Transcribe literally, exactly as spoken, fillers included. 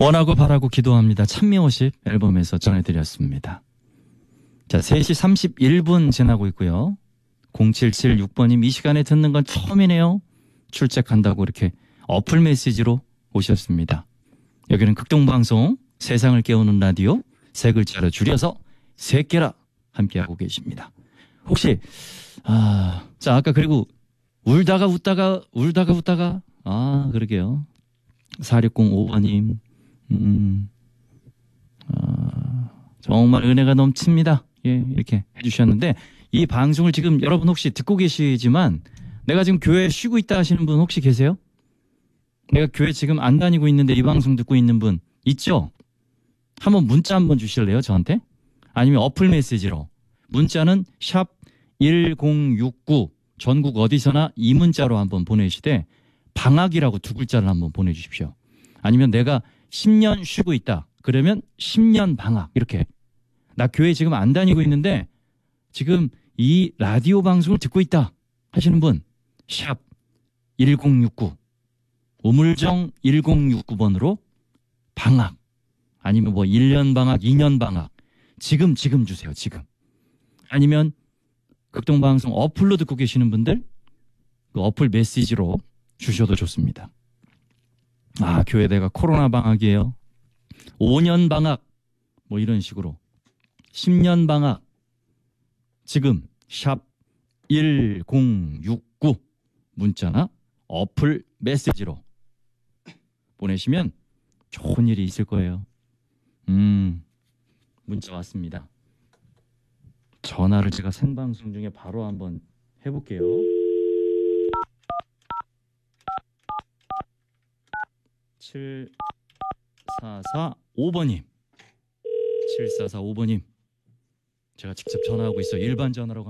원하고 바라고 기도합니다. 찬미오십 앨범에서 전해드렸습니다. 자, 세 시 삼십일 분 지나고 있고요. 공칠칠육 번님 이 시간에 듣는 건 처음이네요. 출첵한다고 이렇게 어플 메시지로 오셨습니다. 여기는 극동방송 세상을 깨우는 라디오 세 글자로 줄여서 세끼라 함께하고 계십니다. 혹시 아, 자 아까 그리고 울다가 웃다가 울다가 웃다가 아 그러게요. 사육공오 번님 음, 아, 정말 은혜가 넘칩니다. 예, 이렇게 해주셨는데 이 방송을 지금 여러분 혹시 듣고 계시지만 내가 지금 교회 쉬고 있다 하시는 분 혹시 계세요? 내가 교회 지금 안 다니고 있는데 이 방송 듣고 있는 분 있죠? 한번 문자 한번 주실래요 저한테? 아니면 어플 메시지로 문자는 샵 일공육구 전국 어디서나 이 문자로 한번 보내시되 방학이라고 두 글자를 한번 보내주십시오. 아니면 내가 십 년 쉬고 있다 그러면 십 년 방학 이렇게 나 교회 지금 안 다니고 있는데 지금 이 라디오 방송을 듣고 있다 하시는 분 샵 일공육구 우물정 일공육구 번으로 방학 아니면 뭐 일 년 방학 이 년 방학 지금 지금 주세요. 지금. 아니면 극동방송 어플로 듣고 계시는 분들 그 어플 메시지로 주셔도 좋습니다. 아 교회 내가 코로나 방학이에요. 오 년 방학 뭐 이런 식으로 십 년 방학 지금 샵 일공육구 문자나 어플 메시지로 보내시면 좋은 일이 있을 거예요. 음 문자 왔습니다. 전화를 제가 생방송 중에 바로 한번 해볼게요. 칠사사오 번님 칠사사오 번님 제가 직접 전화하고 있어요. 일반 전화라고